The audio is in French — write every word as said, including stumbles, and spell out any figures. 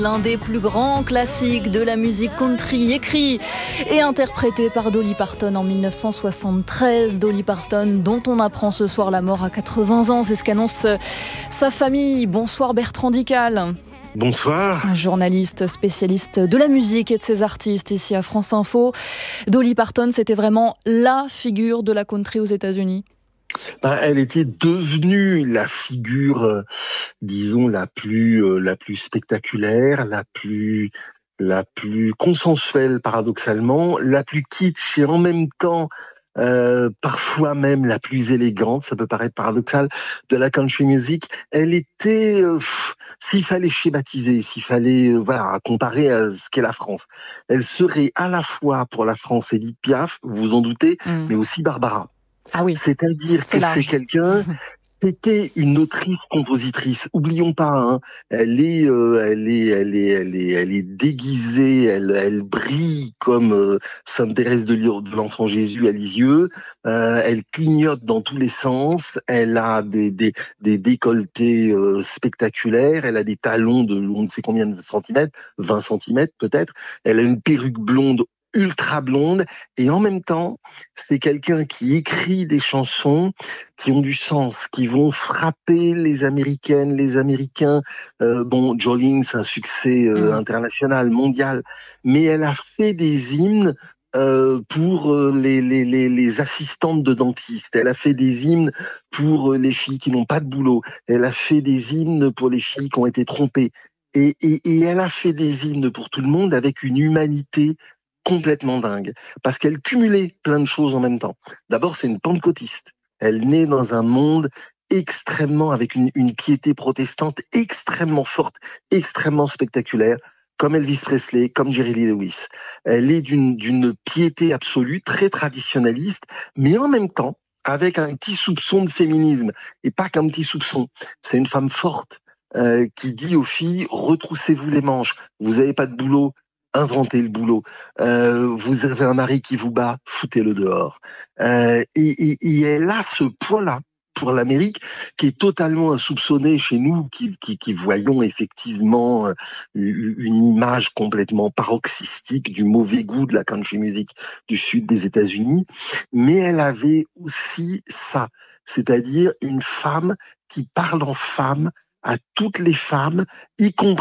L'un des plus grands classiques de la musique country, écrit et interprété par Dolly Parton en dix-neuf cent soixante-treize. Dolly Parton, dont on apprend ce soir la mort à quatre-vingts ans. C'est ce qu'annonce sa famille. Bonsoir Bertrand Dical. Bonsoir. Un journaliste spécialiste de la musique et de ses artistes ici à France Info. Dolly Parton, c'était vraiment la figure de la country aux États-Unis. Ben, elle était devenue la figure, euh, disons, la plus, euh, la plus spectaculaire, la plus, la plus consensuelle paradoxalement, la plus kitsch et en même temps, euh, parfois même la plus élégante, ça peut paraître paradoxal, de la country music. Elle était, euh, pff, s'il fallait schématiser, s'il fallait, euh, voilà, comparer à ce qu'est la France, elle serait à la fois pour la France Édith Piaf, vous vous en doutez, Mmh. mais aussi Barbara. Ah oui. C'est-à-dire C'est que large. c'est quelqu'un, c'était une autrice-compositrice. Oublions pas, hein, elle est, euh, elle est, elle est, elle est, elle est déguisée, elle, elle brille comme euh, Sainte Thérèse de, Lyon- de l'Enfant Jésus à Lisieux. Euh, elle clignote dans tous les sens. Elle a des des, des décolletés euh, spectaculaires. Elle a des talons de on ne sait combien de centimètres, vingt centimètres peut-être. Elle a une perruque blonde, ultra blonde, et en même temps, c'est quelqu'un qui écrit des chansons qui ont du sens, qui vont frapper les Américaines, les Américains. Euh, bon, Jolene, c'est un succès euh, Mmh. international, mondial, mais elle a fait des hymnes euh, pour euh, les, les, les, les assistantes de dentistes. Elle a fait des hymnes pour euh, les filles qui n'ont pas de boulot. Elle a fait des hymnes pour les filles qui ont été trompées. Et, et, et elle a fait des hymnes pour tout le monde avec une humanité complètement dingue, parce qu'elle cumulait plein de choses en même temps. D'abord, c'est une pentecôtiste. Elle naît dans un monde extrêmement, avec une, une piété protestante extrêmement forte, extrêmement spectaculaire, comme Elvis Presley, comme Jerry Lee Lewis. Elle est d'une, d'une piété absolue, très traditionnaliste, mais en même temps, avec un petit soupçon de féminisme, et pas qu'un petit soupçon. C'est une femme forte, euh, qui dit aux filles, retroussez-vous les manches, vous n'avez pas de boulot, inventez le boulot. Euh, vous avez un mari qui vous bat, foutez-le dehors. Euh, et, et, et elle a ce poids-là pour l'Amérique qui est totalement insoupçonné chez nous, qui, qui, qui voyons effectivement euh, une image complètement paroxystique du mauvais goût de la country music du sud des États-Unis. Mais elle avait aussi ça, c'est-à-dire une femme qui parle en femme à toutes les femmes, y compris